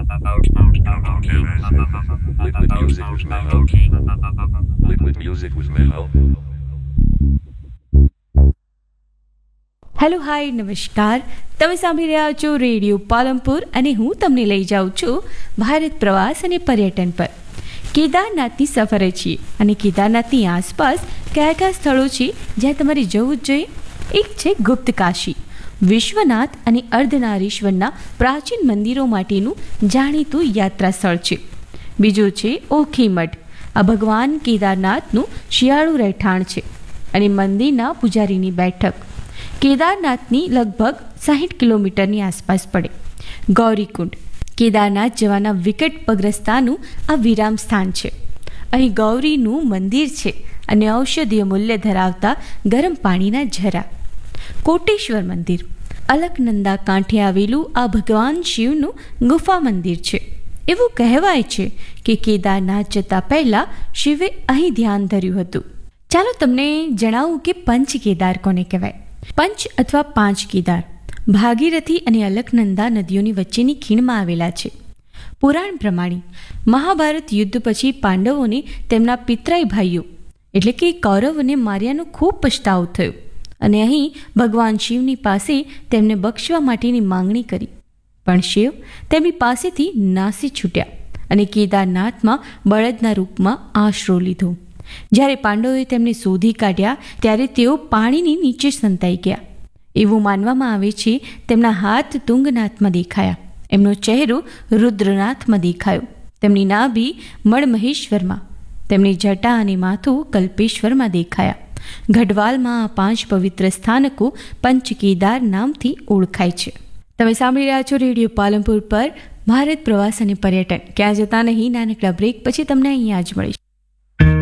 Liquid music was mellow. Liquid music was mellow. Hello hi નમસ્કાર, તમે સાંભળી રહ્યા છો રેડિયો પાલનપુર અને હું તમને લઈ જાઉં છું ભારત પ્રવાસ અને પર્યટન પર. કેદારનાથની સફરે છીએ અને કેદારનાથની આસપાસ કયા કયા સ્થળો છે જ્યાં તમારે જવું જ જોઈએ. એક છે ગુપ્ત કાશી, વિશ્વનાથ અને અર્ધનારીશ્વરના પ્રાચીન મંદિરો માટેનું જાણીતું યાત્રા સ્થળ છે. બીજું છે ઓખી મઠ, આ ભગવાન કેદારનાથનું શિયાળુ રહેઠાણ છે અને મંદિરના પૂજારીની બેઠક કેદારનાથની લગભગ 60 કિલોમીટરની આસપાસ પડે. ગૌરીકુંડ, કેદારનાથ જવાના વિકટ પગરસ્તાનું આ વિરામ સ્થાન છે. અહીં ગૌરીનું મંદિર છે અને ઔષધીય મૂલ્ય ધરાવતા ગરમ પાણીના ઝરા. કોટેશ્વર મંદિર, અલકનંદા કાંઠે આવેલું આ ભગવાન શિવનું ગુફા મંદિર છે. એવું કહેવાય છે કે કેદારનાથ જતા પહેલા શિવે અહીં ધ્યાન ધર્યું હતું. ચાલો તમને જણાવું કે પંચ કેદાર કોને કહેવાય. પંચ અથવા પાંચ કેદાર ભાગીરથી અને અલકનંદા નદીઓની વચ્ચેની ખીણમાં આવેલા છે. પુરાણ પ્રમાણે મહાભારત યુદ્ધ પછી પાંડવોને તેમના પિતરાઈ ભાઈઓ એટલે કે કૌરવોને માર્યાનો ખૂબ પછતાવો થયો અને અહીં ભગવાન શિવની પાસે તેમને બક્ષવા માટેની માંગણી કરી. પણ શિવ તેમની પાસેથી નાસી છૂટ્યા અને કેદારનાથમાં બળદના રૂપમાં આશરો લીધો. જ્યારે પાંડવોએ તેમને શોધી કાઢ્યા ત્યારે તેઓ પાણીની નીચે સંતાઈ ગયા. એવું માનવામાં આવે છે તેમના હાથ તુંગનાથમાં દેખાયા, એમનો ચહેરો રુદ્રનાથમાં દેખાયો, તેમની નાભી મણમહેશ્વરમાં, તેમની જટા અને માથું કલ્પેશ્વરમાં દેખાયા. ગઢવાલમાં આ 5 પવિત્ર સ્થાનકો પંચ કેદાર નામથી ઓળખાય છે. તમે સાંભળી રહ્યા છો રેડિયો પાલનપુર પર ભારત પ્રવાસ અને પર્યટન. ક્યાં જતા નહીં, નાનકડા બ્રેક પછી તમને અહીંયા જ મળીશ.